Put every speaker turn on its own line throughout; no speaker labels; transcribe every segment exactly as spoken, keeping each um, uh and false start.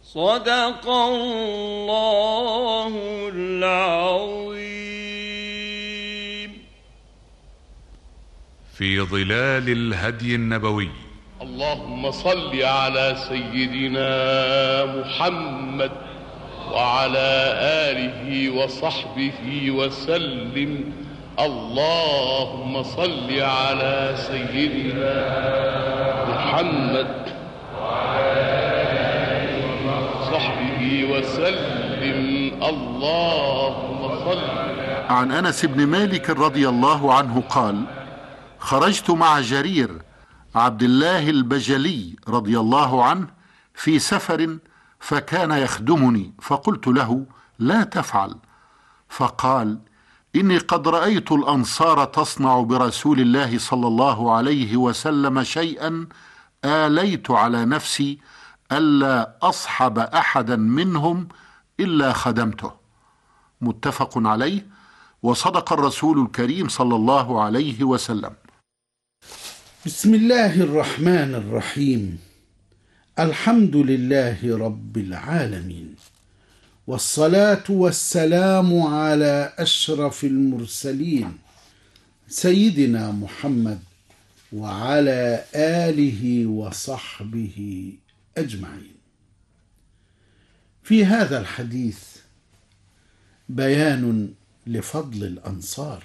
صدق الله العظيم.
في ظلال الهدي النبوي.
اللهم صل على سيدنا محمد وعلى آله وصحبه وسلم. اللهم صل على سيدنا محمد وعلى آله وصحبه وسلم. اللهم صل.
عن أنس بن مالك رضي الله عنه قال: خرجت مع جرير عبد الله البجلي رضي الله عنه في سفر، فكان يخدمني، فقلت له: لا تفعل. فقال: إني قد رأيت الأنصار تصنع برسول الله صلى الله عليه وسلم شيئا آليت على نفسي ألا أصحب أحدا منهم إلا خدمته. متفق عليه. وصدق الرسول الكريم صلى الله عليه وسلم.
بسم الله الرحمن الرحيم. الحمد لله رب العالمين، والصلاة والسلام على أشرف المرسلين سيدنا محمد وعلى آله وصحبه أجمعين. في هذا الحديث بيان لفضل الأنصار،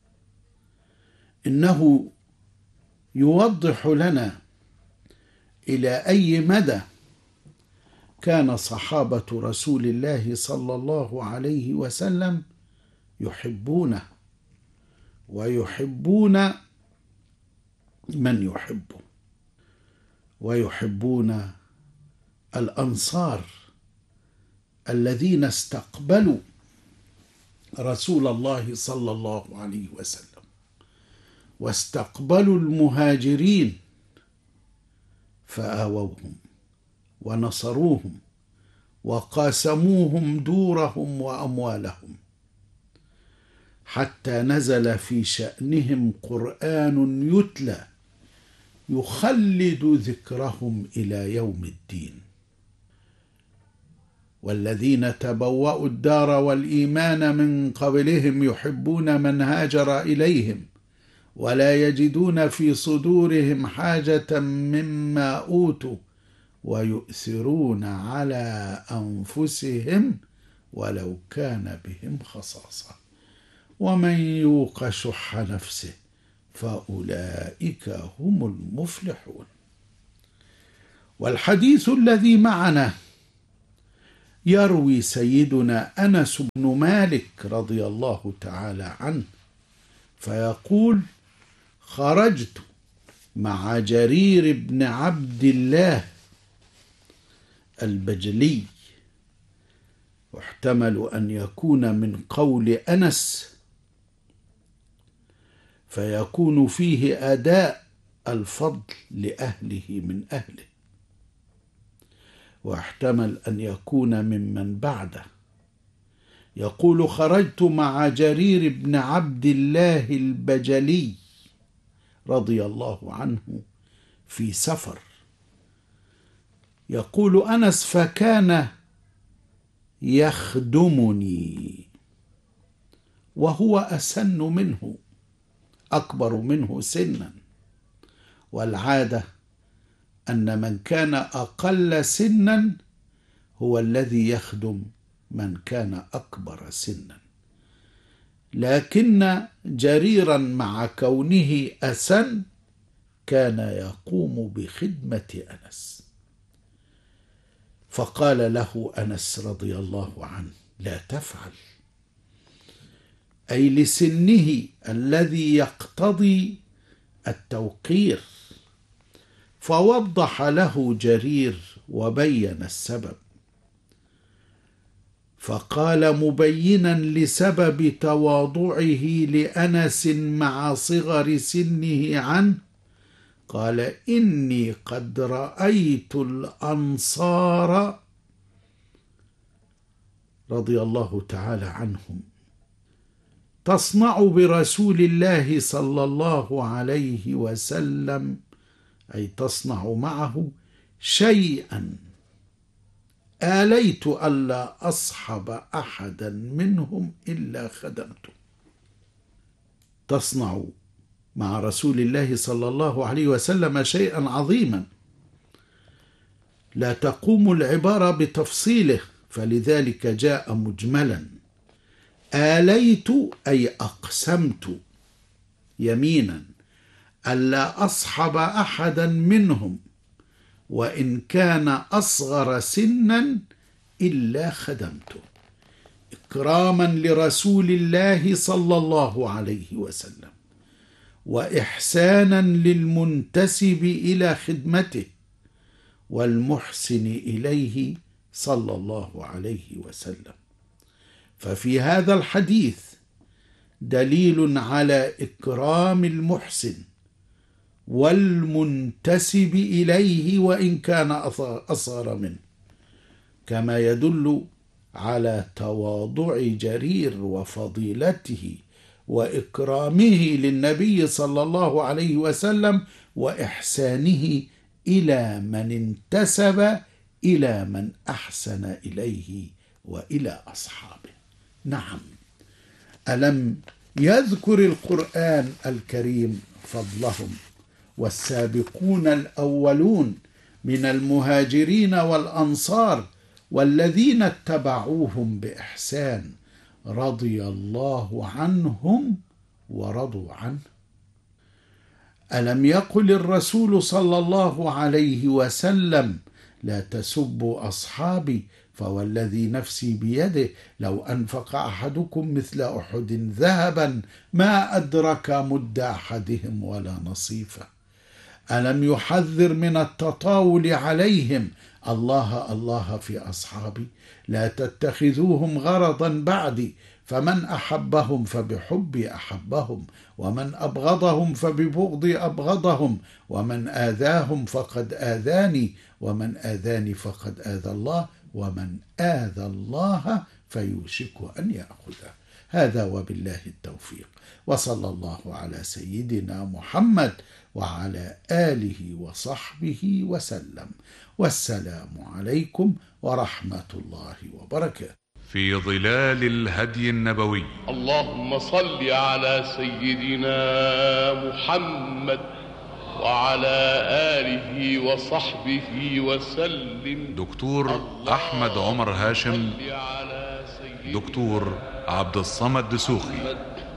إنه يوضح لنا إلى أي مدى كان صحابة رسول الله صلى الله عليه وسلم يحبونه ويحبون من يحبه، ويحبون الأنصار الذين استقبلوا رسول الله صلى الله عليه وسلم، واستقبلوا المهاجرين فآووهم ونصروهم وقاسموهم دورهم وأموالهم، حتى نزل في شأنهم قرآن يتلى يخلد ذكرهم إلى يوم الدين. والذين تبوأوا الدار والإيمان من قبلهم يحبون من هاجر إليهم ولا يجدون في صدورهم حاجة مما أوتوا ويؤثرون على أنفسهم ولو كان بهم خصاصة ومن يوق شح نفسه فأولئك هم المفلحون. والحديث الذي معنا يروي سيدنا أنس بن مالك رضي الله تعالى عنه فيقول: خرجت مع جرير بن عبد الله البجلي، واحتمل أن يكون من قول أنس فيكون فيه أداء الفضل لأهله من أهله، واحتمل أن يكون ممن بعده. يقول: خرجت مع جرير بن عبد الله البجلي رضي الله عنه في سفر. يقول أنس: فكان يخدمني، وهو أسن منه، أكبر منه سنا، والعادة أن من كان أقل سنا هو الذي يخدم من كان أكبر سنا، لكن جريرا مع كونه أسن كان يقوم بخدمة أنس، فقال له أنس رضي الله عنه: لا تفعل، أي لسنه الذي يقتضي التوقير. فوضح له جرير وبين السبب، فقال مبينا لسبب تواضعه لأنس مع صغر سنه عنه، قال: إني قد رأيت الأنصار رضي الله تعالى عنهم تصنع برسول الله صلى الله عليه وسلم، أي تصنع معه شيئا آليت ألا أصحب أحدا منهم إلا خدمته. تصنع مع رسول الله صلى الله عليه وسلم شيئا عظيما لا تقوم العبارة بتفصيله، فلذلك جاء مجملا. آليت أي أقسمت يمينا ألا أصحب أحدا منهم وإن كان أصغر سنا إلا خدمته، إكراما لرسول الله صلى الله عليه وسلم وإحسانا للمنتسب إلى خدمته والمحسن إليه صلى الله عليه وسلم. ففي هذا الحديث دليل على إكرام المحسن والمنتسب إليه وإن كان أصغر منه، كما يدل على تواضع جرير وفضيلته وإكرامه للنبي صلى الله عليه وسلم وإحسانه إلى من انتسب إلى من أحسن إليه وإلى أصحابه. نعم، ألم يذكر القرآن الكريم فضلهم والسابقون الأولون من المهاجرين والأنصار والذين اتبعوهم بإحسان رضي الله عنهم ورضوا عنه؟ ألم يقل الرسول صلى الله عليه وسلم لا تسبوا أصحابي فوالذي نفسي بيده لو أنفق أحدكم مثل أحد ذهبا ما أدرك مد أحدهم ولا نصيفه؟ ألم يحذر من التطاول عليهم الله الله في أصحابي لا تتخذوهم غرضا بعدي فمن أحبهم فبحبي أحبهم ومن أبغضهم فببغضي أبغضهم ومن آذاهم فقد آذاني ومن آذاني فقد آذى الله ومن آذى الله فيوشك أن يأخذه. هذا وبالله التوفيق، وصلى الله على سيدنا محمد وعلى آله وصحبه وسلم، والسلام عليكم ورحمة الله وبركاته.
في ظلال الهدي النبوي.
اللهم صل على سيدنا محمد وعلى آله وصحبه وسلم.
دكتور أحمد عمر هاشم، دكتور عبد الصمد دسوخي.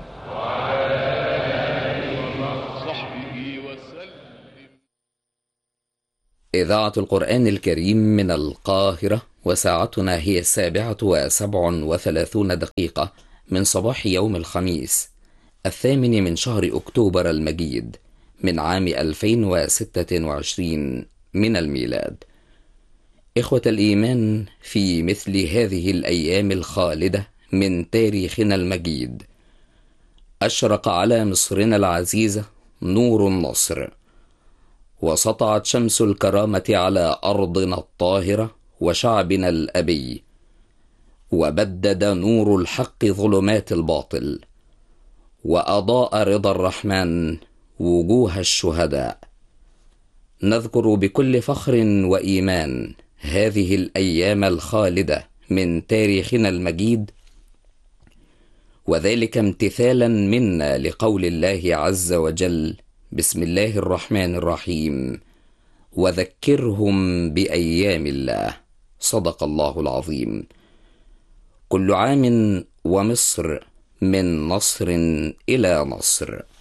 إذاعة القرآن الكريم من القاهرة، وساعتنا هي السابعة وسبع وثلاثون دقيقة من صباح يوم الخميس الثامن من شهر أكتوبر المجيد من عام ألفين وستة وعشرين من الميلاد. إخوة الإيمان، في مثل هذه الأيام الخالدة من تاريخنا المجيد أشرق على مصرنا العزيزة نور النصر، وسطعت شمس الكرامة على أرضنا الطاهرة وشعبنا الأبي، وبدد نور الحق ظلمات الباطل، وأضاء رضا الرحمن وجوه الشهداء. نذكر بكل فخر وإيمان هذه الأيام الخالدة من تاريخنا المجيد، وذلك امتثالا منا لقول الله عز وجل: بسم الله الرحمن الرحيم، وذكرهم بأيام الله. صدق الله العظيم. كل عام ومصر من نصر إلى نصر.